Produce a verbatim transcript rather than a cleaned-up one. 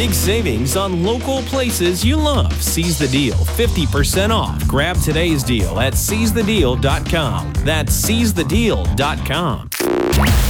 big savings on local places you love. Seize the deal, fifty percent off. Grab today's deal at seize the deal dot com. That's seize the deal dot com.